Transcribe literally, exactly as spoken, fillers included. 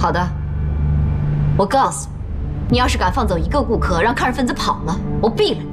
好的，我告诉你，你要是敢放走一个顾客，让抗日分子跑了，我毙了你！